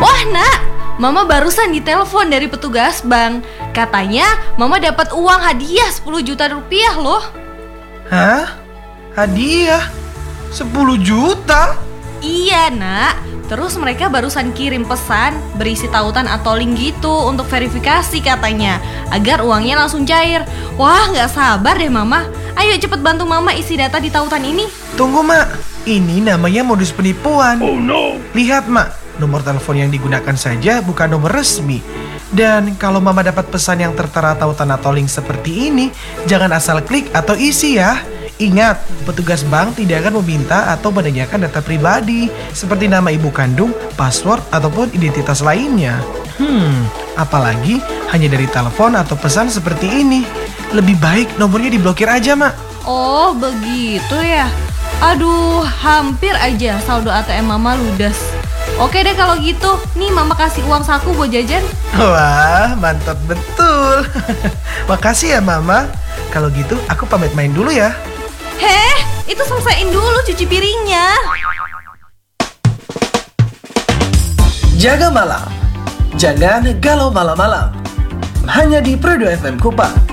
Wah nak, Mama barusan ditelepon dari petugas bank. Katanya Mama dapat uang hadiah 10 juta rupiah loh. Hah? Hadiah? 10 juta? Iya nak, terus mereka barusan kirim pesan berisi tautan atau link gitu untuk verifikasi katanya, agar uangnya langsung cair. Wah gak sabar deh Mama. Ayo cepet bantu Mama isi data di tautan ini. Tunggu Mak, ini namanya modus penipuan. Oh no. Lihat Mak, nomor telepon yang digunakan saja bukan nomor resmi. Dan kalau Mama dapat pesan yang tertera tautan atau link seperti ini, jangan asal klik atau isi ya. Ingat, petugas bank tidak akan meminta atau menanyakan data pribadi seperti nama ibu kandung, password, ataupun identitas lainnya. Apalagi hanya dari telepon atau pesan seperti ini. Lebih baik nomornya diblokir aja, Mak. Oh begitu ya. Aduh, hampir aja saldo ATM Mama ludes. Oke deh kalau gitu, nih Mama kasih uang saku buat jajan. Wah, mantap betul. Makasih ya, Mama. Kalau gitu, aku pamit main dulu ya. Heh, itu selesaiin dulu cuci piringnya. Jaga malam. Jangan galau malam-malam. Hanya di Prodo FM Kupang.